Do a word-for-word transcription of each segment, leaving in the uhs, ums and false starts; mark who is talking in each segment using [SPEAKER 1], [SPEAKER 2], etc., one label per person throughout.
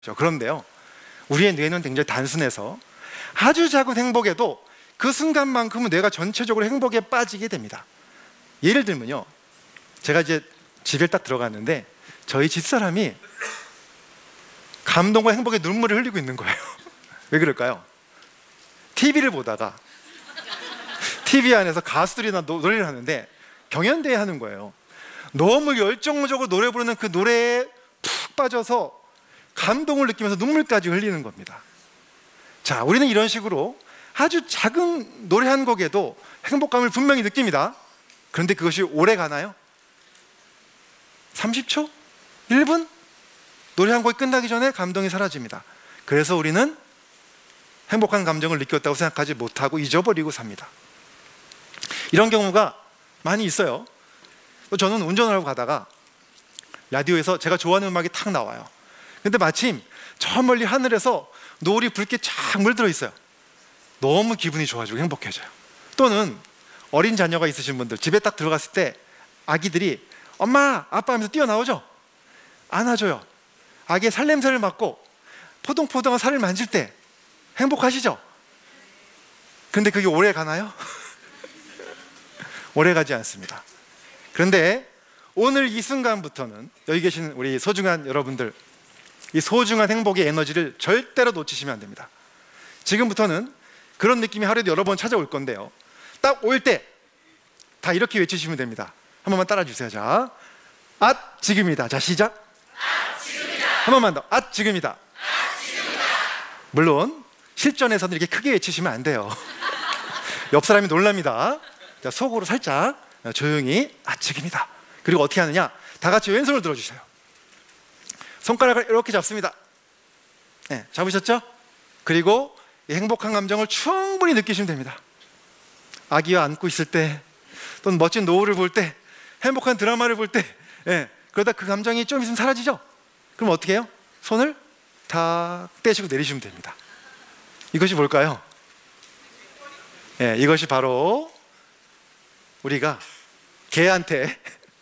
[SPEAKER 1] 그런데요, 우리의 뇌는 굉장히 단순해서 아주 작은 행복에도 그 순간만큼은 뇌가 전체적으로 행복에 빠지게 됩니다. 예를 들면요, 제가 이제 집에 딱 들어갔는데 저희 집사람이 감동과 행복의 눈물을 흘리고 있는 거예요. 왜 그럴까요? 티비를 보다가 티비 안에서 가수들이나 노래를 하는데 경연대회 하는 거예요. 너무 열정적으로 노래 부르는 그 노래에 푹 빠져서 감동을 느끼면서 눈물까지 흘리는 겁니다. 자, 우리는 이런 식으로 아주 작은 노래 한 곡에도 행복감을 분명히 느낍니다. 그런데 그것이 오래 가나요? 삼십 초? 일 분? 노래 한 곡이 끝나기 전에 감동이 사라집니다. 그래서 우리는 행복한 감정을 느꼈다고 생각하지 못하고 잊어버리고 삽니다. 이런 경우가 많이 있어요. 또 저는 운전을 하고 가다가 라디오에서 제가 좋아하는 음악이 탁 나와요. 근데 마침 저 멀리 하늘에서 노을이 붉게 쫙 물들어 있어요. 너무 기분이 좋아지고 행복해져요. 또는 어린 자녀가 있으신 분들, 집에 딱 들어갔을 때 아기들이 엄마, 아빠 하면서 뛰어나오죠? 안아줘요. 아기의 살냄새를 맡고 포동포동한 살을 만질 때 행복하시죠? 근데 그게 오래 가나요? 오래 가지 않습니다. 그런데 오늘 이 순간부터는 여기 계신 우리 소중한 여러분들, 이 소중한 행복의 에너지를 절대로 놓치시면 안 됩니다. 지금부터는 그런 느낌이 하루에도 여러 번 찾아올 건데요, 딱 올 때 다 이렇게 외치시면 됩니다. 한 번만 따라 주세요. 자, 앗 지금이다. 자, 시작.
[SPEAKER 2] 앗 지금이다.
[SPEAKER 1] 한 번만 더. 앗 지금이다.
[SPEAKER 2] 앗 지금이다.
[SPEAKER 1] 물론 실전에서는 이렇게 크게 외치시면 안 돼요. 옆 사람이 놀랍니다. 자, 속으로 살짝 조용히 앗 지금이다. 그리고 어떻게 하느냐, 다 같이 왼손을 들어주세요. 손가락을 이렇게 잡습니다. 네, 잡으셨죠? 그리고 이 행복한 감정을 충분히 느끼시면 됩니다. 아기와 안고 있을 때, 또는 멋진 노을을 볼 때, 행복한 드라마를 볼 때, 예, 그러다 그 감정이 좀 있으면 사라지죠? 그럼 어떻게 해요? 손을 탁 떼시고 내리시면 됩니다. 이것이 뭘까요? 예, 이것이 바로 우리가 개한테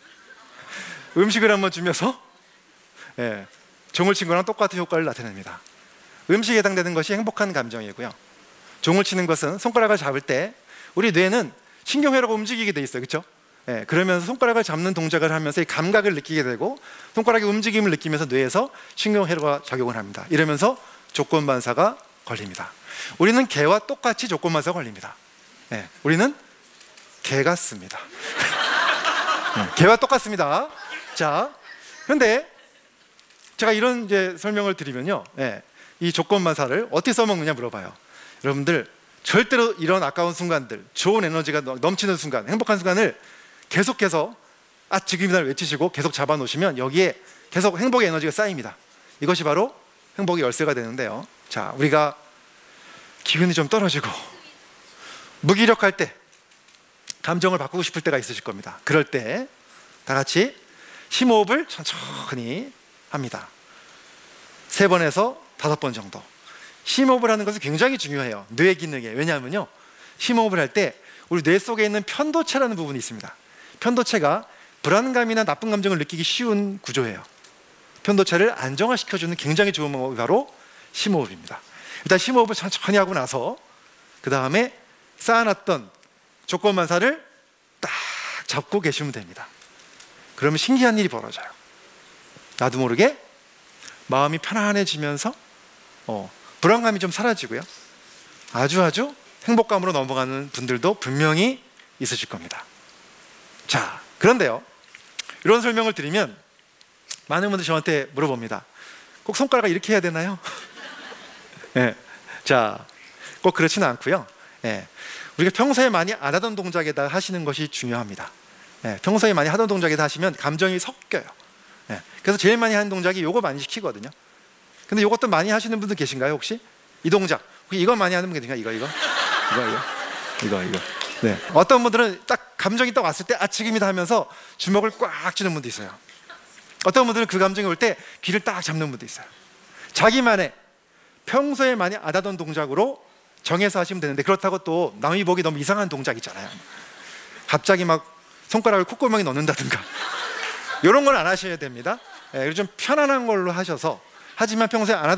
[SPEAKER 1] 음식을 한번 주면서 예, 종을 친 거랑 똑같은 효과를 나타냅니다. 음식에 해당되는 것이 행복한 감정이고요, 종을 치는 것은 손가락을 잡을 때 우리 뇌는 신경회로가 움직이게 돼 있어요. 그렇죠? 예, 그러면서 손가락을 잡는 동작을 하면서 이 감각을 느끼게 되고 손가락의 움직임을 느끼면서 뇌에서 신경회로가 작용을 합니다. 이러면서 조건반사가 걸립니다. 우리는 개와 똑같이 조건반사가 걸립니다. 예, 우리는 개 같습니다. 예, 개와 똑같습니다. 자, 그런데 제가 이런 이제 설명을 드리면요, 예, 이 조건반사를 어떻게 써먹느냐 물어봐요. 여러분들 절대로 이런 아까운 순간들, 좋은 에너지가 넘치는 순간, 행복한 순간을 계속해서 아 지금이다 외치시고 계속 잡아놓으시면 여기에 계속 행복의 에너지가 쌓입니다. 이것이 바로 행복의 열쇠가 되는데요, 자, 우리가 기분이 좀 떨어지고 무기력할 때, 감정을 바꾸고 싶을 때가 있으실 겁니다. 그럴 때 다 같이 심호흡을 천천히 합니다. 세 번에서 다섯 번 정도. 심호흡을 하는 것은 굉장히 중요해요, 뇌 기능에. 왜냐하면요, 심호흡을 할 때 우리 뇌 속에 있는 편도체라는 부분이 있습니다. 편도체가 불안감이나 나쁜 감정을 느끼기 쉬운 구조예요. 편도체를 안정화시켜주는 굉장히 좋은 방법이 바로 심호흡입니다. 일단 심호흡을 천천히 하고 나서 그 다음에 쌓아놨던 조건반사를 딱 잡고 계시면 됩니다. 그러면 신기한 일이 벌어져요. 나도 모르게 마음이 편안해지면서 어, 불안감이 좀 사라지고요, 아주 아주 행복감으로 넘어가는 분들도 분명히 있으실 겁니다. 자, 그런데요, 이런 설명을 드리면 많은 분들이 저한테 물어봅니다. 꼭 손가락을 이렇게 해야 되나요? 예, 자, 꼭 그렇지는 않고요, 예, 우리가 평소에 많이 안 하던 동작에다 하시는 것이 중요합니다. 예, 평소에 많이 하던 동작에다 하시면 감정이 섞여요. 예, 그래서 제일 많이 하는 동작이 요거 많이 시키거든요. 근데 이것도 많이 하시는 분들 계신가요 혹시? 이 동작 혹시 이거 많이 하는 분 계신가요? 이거 이거 이거 이거 이거 이거 네, 어떤 분들은 딱 감정이 딱 왔을 때 아 지금이다 하면서 주먹을 꽉 쥐는 분도 있어요. 어떤 분들은 그 감정이 올 때 귀를 딱 잡는 분도 있어요. 자기만의 평소에 많이 안 하던 동작으로 정해서 하시면 되는데, 그렇다고 또 남이 보기 너무 이상한 동작 있잖아요. 갑자기 막 손가락을 콧구멍에 넣는다든가 이런 건 안 하셔야 됩니다. 예, 좀 편안한 걸로 하셔서 하지만 평소에 안 하던